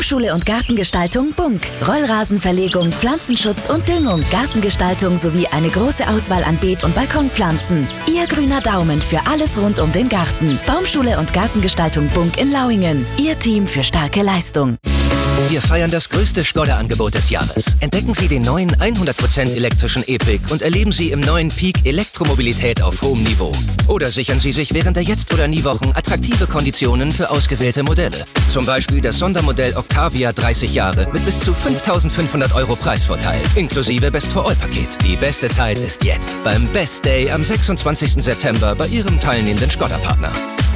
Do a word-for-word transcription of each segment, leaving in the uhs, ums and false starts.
Baumschule und Gartengestaltung Bunk. Rollrasenverlegung, Pflanzenschutz und Düngung, Gartengestaltung sowie eine große Auswahl an Beet- und Balkonpflanzen. Ihr grüner Daumen für alles rund um den Garten. Baumschule und Gartengestaltung Bunk in Lauingen. Ihr Team für starke Leistung. Wir feiern das größte Skoda-Angebot des Jahres. Entdecken Sie den neuen hundert Prozent elektrischen E-Pick und erleben Sie im neuen Peak Elektromobilität auf hohem Niveau. Oder sichern Sie sich während der Jetzt- oder Nie-Wochen attraktive Konditionen für ausgewählte Modelle. Zum Beispiel das Sondermodell Octavia dreißig Jahre mit bis zu fünftausendfünfhundert Euro Preisvorteil, inklusive Best-for-All-Paket. Die beste Zeit ist jetzt beim Best Day am sechsundzwanzigsten September bei Ihrem teilnehmenden Skoda-Partner.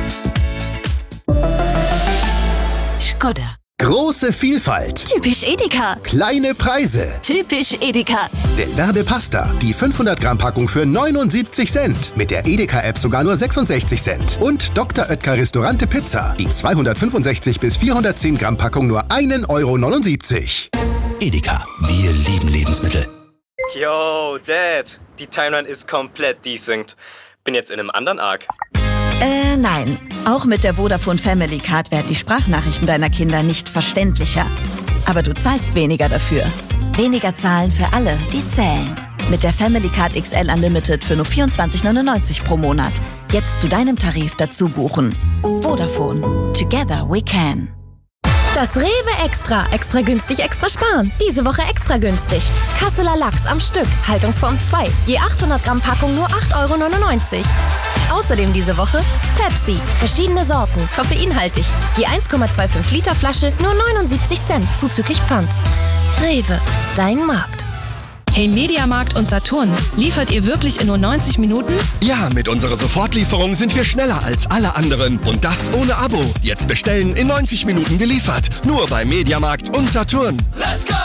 Skoda. Große Vielfalt. Typisch Edeka. Kleine Preise. Typisch Edeka. Delverde Pasta. Die fünfhundert Gramm Packung für neunundsiebzig Cent. Mit der Edeka-App sogar nur sechsundsechzig Cent. Und Doktor Oetker Restaurante Pizza. Die zweihundertfünfundsechzig bis vierhundertzehn Gramm Packung nur ein Euro neunundsiebzig. Edeka. Wir lieben Lebensmittel. Yo, Dad. Die Timeline ist komplett desynced. Bin jetzt in einem anderen Arc. Äh, nein. Auch mit der Vodafone Family Card werden die Sprachnachrichten deiner Kinder nicht verständlicher. Aber du zahlst weniger dafür. Weniger zahlen für alle, die zählen. Mit der Family Card X L Unlimited für nur vierundzwanzig neunundneunzig pro Monat. Jetzt zu deinem Tarif dazu buchen. Vodafone. Together we can. Das Rewe Extra. Extra günstig, extra sparen. Diese Woche extra günstig. Kasseler Lachs am Stück. Haltungsform zwei. Je achthundert Gramm Packung nur acht Euro neunundneunzig. Außerdem diese Woche Pepsi. Verschiedene Sorten. Koffeinhaltig. Je eins Komma fünfundzwanzig Liter Flasche nur neunundsiebzig Cent. Zuzüglich Pfand. Rewe. Dein Markt. Hey Mediamarkt und Saturn, liefert ihr wirklich in nur neunzig Minuten? Ja, mit unserer Sofortlieferung sind wir schneller als alle anderen. Und das ohne Abo. Jetzt bestellen, in neunzig Minuten geliefert. Nur bei Mediamarkt und Saturn. Let's go!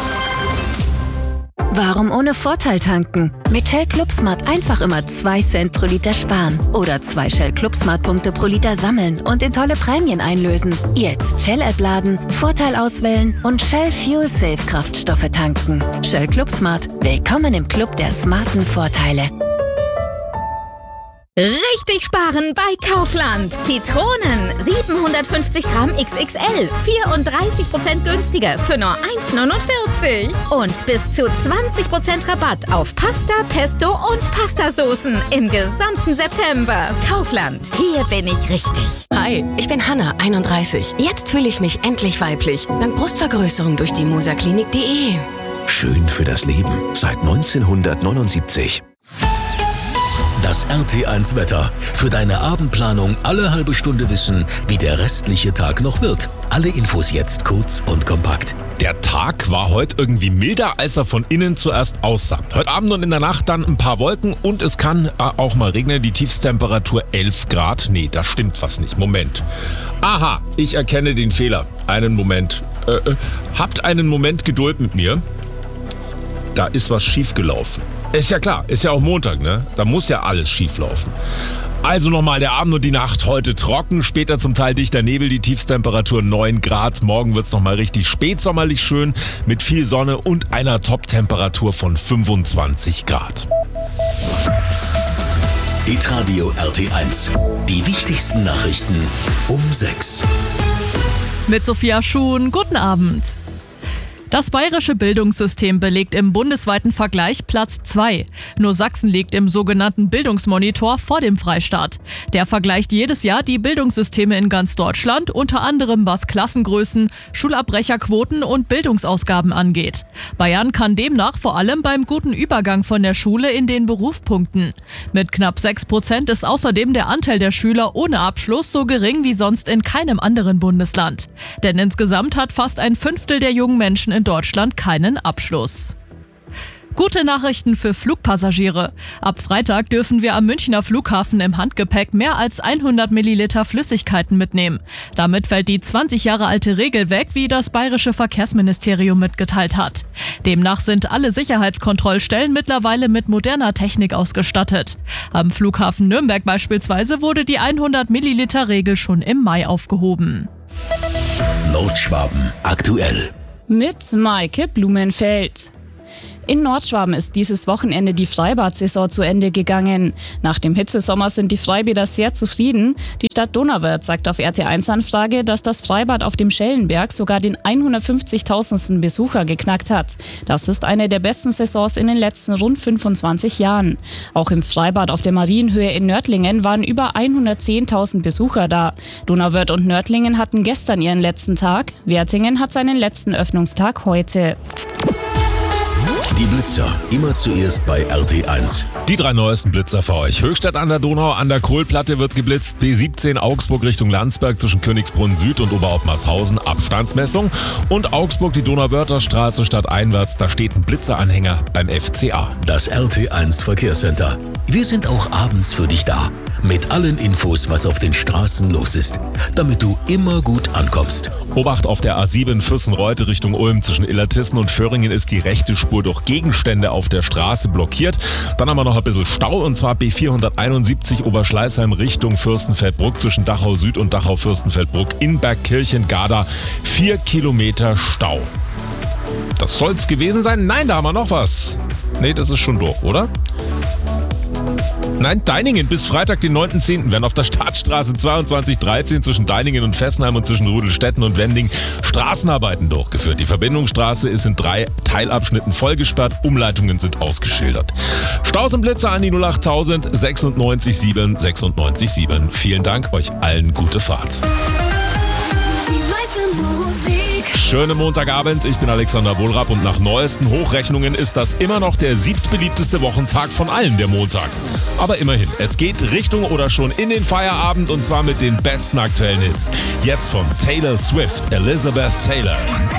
Warum ohne Vorteil tanken? Mit Shell ClubSmart einfach immer zwei Cent pro Liter sparen. Oder zwei Shell ClubSmart-Punkte pro Liter sammeln und in tolle Prämien einlösen. Jetzt Shell-App laden, Vorteil auswählen und Shell Fuel Safe Kraftstoffe tanken. Shell ClubSmart. Willkommen im Club der smarten Vorteile. Richtig sparen bei Kaufland. Zitronen siebenhundertfünfzig Gramm X X L, vierunddreißig Prozent günstiger für nur eins neunundvierzig. Und bis zu zwanzig Prozent Rabatt auf Pasta, Pesto und Pastasoßen im gesamten September. Kaufland, hier bin ich richtig. Hi, ich bin Hanna, einunddreißig. Jetzt fühle ich mich endlich weiblich. Dank Brustvergrößerung durch die musa-klinik punkt de. Schön für das Leben. Seit neunzehnhundertneunundsiebzig. Das R T eins Wetter. Für deine Abendplanung alle halbe Stunde wissen, wie der restliche Tag noch wird. Alle Infos jetzt kurz und kompakt. Der Tag war heute irgendwie milder, als er von innen zuerst aussah. Heute Abend und in der Nacht dann ein paar Wolken und es kann auch mal regnen. Die Tiefstemperatur elf Grad. Nee, da stimmt was nicht. Moment. Aha, ich erkenne den Fehler. Einen Moment. Äh, äh, habt einen Moment Geduld mit mir. Da ist was schiefgelaufen. Ist ja klar, ist ja auch Montag, ne? Da muss ja alles schief laufen. Also nochmal, der Abend und die Nacht heute trocken, später zum Teil dichter Nebel, die Tiefstemperatur neun Grad. Morgen wird's nochmal richtig spätsommerlich schön mit viel Sonne und einer Top-Temperatur von fünfundzwanzig Grad. Hitradio R T eins. Die wichtigsten Nachrichten um sechs. Mit Sophia Schuhn, guten Abend. Das bayerische Bildungssystem belegt im bundesweiten Vergleich Platz zwei. Nur Sachsen liegt im sogenannten Bildungsmonitor vor dem Freistaat. Der vergleicht jedes Jahr die Bildungssysteme in ganz Deutschland, unter anderem was Klassengrößen, Schulabbrecherquoten und Bildungsausgaben angeht. Bayern kann demnach vor allem beim guten Übergang von der Schule in den Beruf punkten. Mit knapp sechs Prozent ist außerdem der Anteil der Schüler ohne Abschluss so gering wie sonst in keinem anderen Bundesland. Denn insgesamt hat fast ein Fünftel der jungen Menschen in Deutschland keinen Abschluss. Gute Nachrichten für Flugpassagiere. Ab Freitag dürfen wir am Münchner Flughafen im Handgepäck mehr als hundert Milliliter Flüssigkeiten mitnehmen. Damit fällt die zwanzig Jahre alte Regel weg, wie das bayerische Verkehrsministerium mitgeteilt hat. Demnach sind alle Sicherheitskontrollstellen mittlerweile mit moderner Technik ausgestattet. Am Flughafen Nürnberg beispielsweise wurde die hundert Milliliter Regel schon im Mai aufgehoben. Nordschwaben aktuell. Mit Maike Blumenfeld. In Nordschwaben ist dieses Wochenende die Freibad-Saison zu Ende gegangen. Nach dem Hitzesommer sind die Freibäder sehr zufrieden. Die Stadt Donauwörth sagt auf R T eins Anfrage, dass das Freibad auf dem Schellenberg sogar den hundertfünfzigtausendsten Besucher geknackt hat. Das ist eine der besten Saisons in den letzten rund fünfundzwanzig Jahren. Auch im Freibad auf der Marienhöhe in Nördlingen waren über hundertzehntausend Besucher da. Donauwörth und Nördlingen hatten gestern ihren letzten Tag. Wertingen hat seinen letzten Öffnungstag heute. Die Blitzer, immer zuerst bei R T eins. Die drei neuesten Blitzer für euch. Höchstadt an der Donau, an der Kohlplatte wird geblitzt. B siebzehn Augsburg Richtung Landsberg zwischen Königsbrunn Süd und Oberottmarshausen. Abstandsmessung. Und Augsburg die Donauwörther Straße stadteinwärts. Da steht ein Blitzeranhänger beim F C A. Das R T eins Verkehrscenter. Wir sind auch abends für dich da. Mit allen Infos, was auf den Straßen los ist. Damit du immer gut ankommst. Obacht auf der A sieben Fürstenreute Richtung Ulm. Zwischen Illertissen und Föhringen ist die rechte Spur durch Gegenstände auf der Straße blockiert. Dann haben wir noch ein bisschen Stau, und zwar B vierhunderteinundsiebzig Oberschleißheim Richtung Fürstenfeldbruck zwischen Dachau Süd und Dachau Fürstenfeldbruck in Bergkirchen-Garda. Vier Kilometer Stau. Das soll's gewesen sein? Nein, da haben wir noch was. Nee, das ist schon durch, oder? Nein, Deiningen bis Freitag, den neunten zehnten werden auf der Stadtstraße zweiundzwanzig dreizehn zwischen Deiningen und Fessenheim und zwischen Rudelstetten und Wending Straßenarbeiten durchgeführt. Die Verbindungsstraße ist in drei Teilabschnitten vollgesperrt, Umleitungen sind ausgeschildert. Staus und Blitzer an die null achttausend sechsundneunzig sieben sechsundneunzig sieben. Vielen Dank, euch allen gute Fahrt. Schönen Montagabend, ich bin Alexander Wohlrapp und nach neuesten Hochrechnungen ist das immer noch der siebtbeliebteste Wochentag von allen, der Montag. Aber immerhin, es geht Richtung oder schon in den Feierabend, und zwar mit den besten aktuellen Hits. Jetzt von Taylor Swift, Elizabeth Taylor.